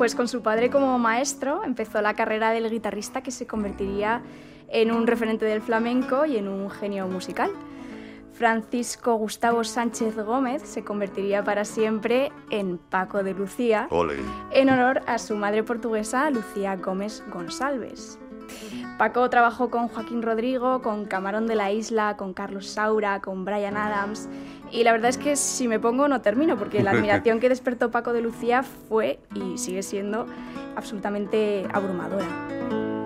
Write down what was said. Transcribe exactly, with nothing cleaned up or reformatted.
pues con su padre como maestro empezó la carrera del guitarrista que se convertiría en un referente del flamenco y en un genio musical. Francisco Gustavo Sánchez Gómez se convertiría para siempre en Paco de Lucía, Ole. En honor a su madre portuguesa, Lucía Gómez Gonçalves. Paco trabajó con Joaquín Rodrigo, con Camarón de la Isla, con Carlos Saura, con Bryan Adams, y la verdad es que si me pongo no termino, porque la admiración que despertó Paco de Lucía fue y sigue siendo absolutamente abrumadora.